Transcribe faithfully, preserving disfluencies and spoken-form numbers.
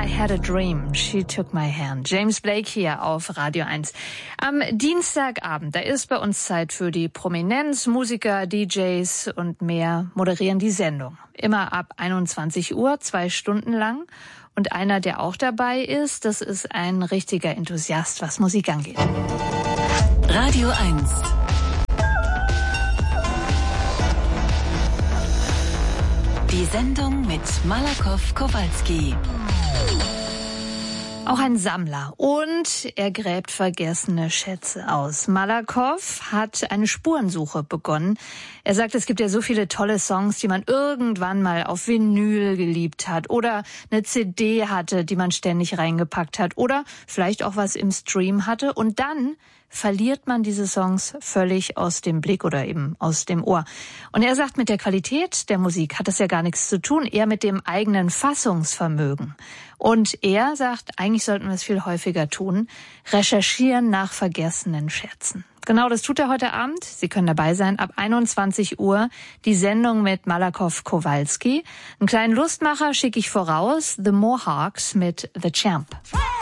I had a dream, she took my hand. James Blake hier auf Radio eins. Am Dienstagabend, da ist bei uns Zeit für die Prominenz. Musiker, D Js und mehr moderieren die Sendung. Immer ab einundzwanzig Uhr, zwei Stunden lang. Und einer, der auch dabei ist, das ist ein richtiger Enthusiast, was Musik angeht. Radio eins. Die Sendung mit Malakoff Kowalski. Auch ein Sammler und er gräbt vergessene Schätze aus. Malakoff hat eine Spurensuche begonnen. Er sagt, es gibt ja so viele tolle Songs, die man irgendwann mal auf Vinyl geliebt hat oder eine C D hatte, die man ständig reingepackt hat oder vielleicht auch was im Stream hatte und dann verliert man diese Songs völlig aus dem Blick oder eben aus dem Ohr. Und er sagt, mit der Qualität der Musik hat das ja gar nichts zu tun, eher mit dem eigenen Fassungsvermögen. Und er sagt, eigentlich sollten wir es viel häufiger tun, recherchieren nach vergessenen Schätzen. Genau, das tut er heute Abend. Sie können dabei sein, ab einundzwanzig Uhr, die Sendung mit Malakoff Kowalski. Einen kleinen Lustmacher schicke ich voraus, The Mohawks mit The Champ.